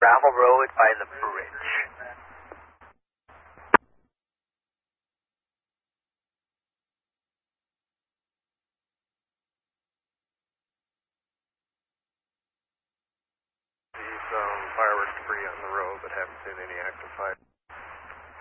gravel road by the bridge. See some fireworks debris on the road, but haven't seen any active fire.